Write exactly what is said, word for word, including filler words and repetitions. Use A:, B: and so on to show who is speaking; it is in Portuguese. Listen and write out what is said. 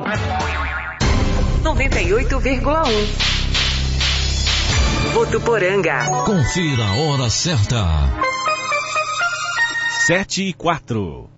A: noventa e oito vírgula um. Votuporanga.
B: Confira a hora certa.
C: Sete e quatro.